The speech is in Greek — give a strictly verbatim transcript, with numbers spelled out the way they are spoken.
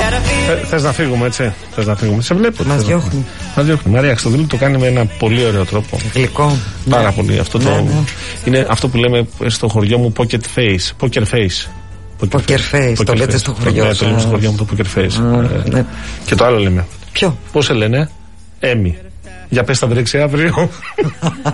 Θες να φύγουμε, έτσι? Θες να φύγουμε? Σε βλέπω. Μας διώχνει. Μας διώχνει. Μαρία Χριστοδούλου το κάνει με ένα πολύ ωραίο τρόπο. Γλυκό. Πάρα ναι. πολύ. Αυτό ναι, το... ναι. είναι αυτό που λέμε στο χωριό μου pocket face. Poker face. Poker face. Το λέτε στο χωριό. Ναι, το λέμε στο χωριό μου το poker face. Mm, ναι. Και το άλλο λέμε. Ποιο? Πώς σε λένε? Έμι. Για πες θα βρέξει αύριο.